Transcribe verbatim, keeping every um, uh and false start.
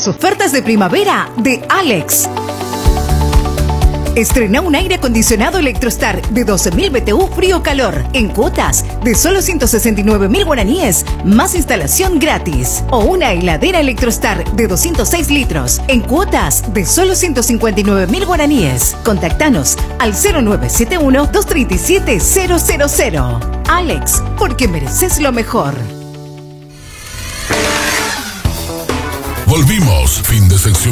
las ofertas de primavera de Alex. Estrena un aire acondicionado Electrostar de doce mil B T U frío-calor en cuotas de solo ciento sesenta y nueve mil guaraníes más instalación gratis. O una heladera Electrostar de doscientos seis litros en cuotas de solo ciento cincuenta y nueve mil guaraníes. Contactanos al cero nueve siete uno, dos tres siete, cero cero cero. Alex, porque mereces lo mejor. Volvimos, fin de sección